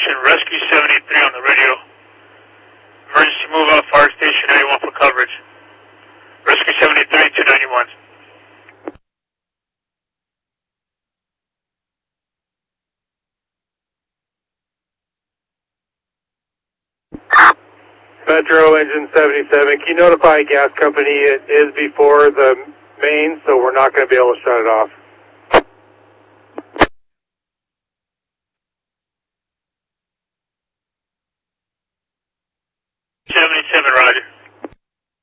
Houston, Rescue 73 on the radio. Emergency move out, fire station 91 for coverage. Rescue 73, 291. Metro engine 77, can you notify gas company it is before the main, so we're not going to be able to shut it off?